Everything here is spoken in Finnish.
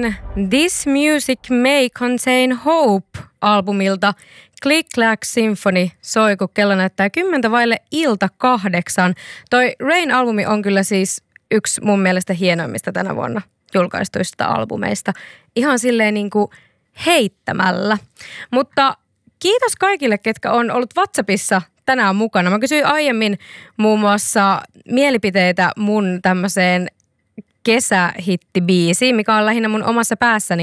Rain, This Music May Contain Hope-albumilta Click Clack Symphony soi, kun kello näyttää 7:50. Toi Rain-albumi on kyllä siis yksi mun mielestä hienoimmista tänä vuonna julkaistuista albumeista. Ihan silleen niin kuin heittämällä. Mutta kiitos kaikille, ketkä on ollut WhatsAppissa tänään mukana. Mä kysyin aiemmin muun muassa mielipiteitä mun tämmöiseen kesähittibiisiin, mikä on lähinnä mun omassa päässäni